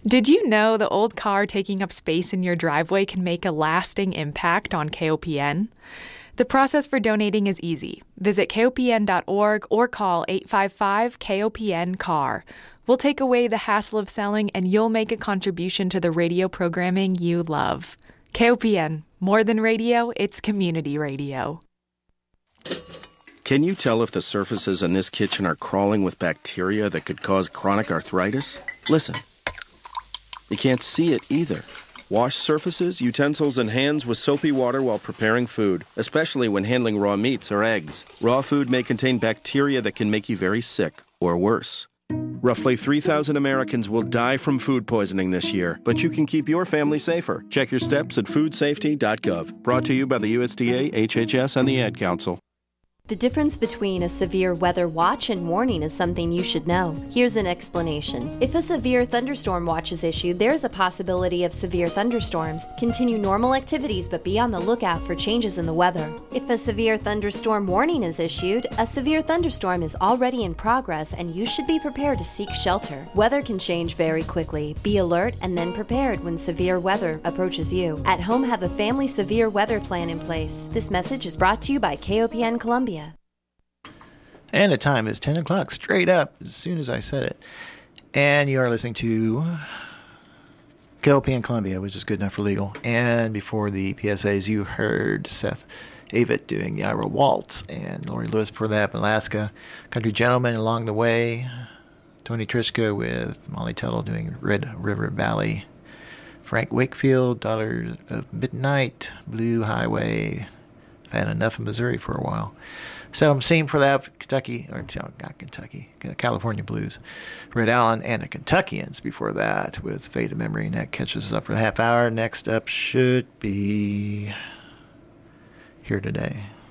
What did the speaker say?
Did you know the old car taking up space in your driveway can make a lasting impact on KOPN? The process for donating is easy. Visit KOPN.org or call 855-KOPN-CAR. We'll take away the hassle of selling and you'll make a contribution to the radio programming you love. KOPN, more than radio, it's community radio. Can you tell if the surfaces in this kitchen are crawling with bacteria that could cause chronic arthritis? Listen. You can't see it either. Wash surfaces, utensils, and hands with soapy water while preparing food, especially when handling raw meats or eggs. Raw food may contain bacteria that can make you very sick, or worse. Roughly 3,000 Americans will die from food poisoning this year, but you can keep your family safer. Check your steps at foodsafety.gov. Brought to you by the USDA, HHS, and the Ad Council. The difference between a severe weather watch and warning is something you should know. Here's an explanation. If a severe thunderstorm watch is issued, there is a possibility of severe thunderstorms. Continue normal activities, but be on the lookout for changes in the weather. If a severe thunderstorm warning is issued, a severe thunderstorm is already in progress and you should be prepared to seek shelter. Weather can change very quickly. Be alert and then prepared when severe weather approaches you. At home, have a family severe weather plan in place. This message is brought to you by KOPN Columbia. And the time is 10 o'clock, straight up, as soon as I said it. And you are listening to KOPN Columbia, which is good enough for legal. And before the PSAs, you heard Seth Avett doing the Ira Waltz, and Lori Lewis for that, Alaska. Country Gentleman along the way. Tony Trischka with Molly Tuttle doing Red River Valley. Frank Wakefield, Daughters of Midnight, Blue Highway. I've had enough of Missouri for a while. So I'm seeing for that Kentucky, or not Kentucky, California Blues. Red Allen and the Kentuckians before that with Fate of Memory, and that catches us up for the half hour. Next up should be Here Today.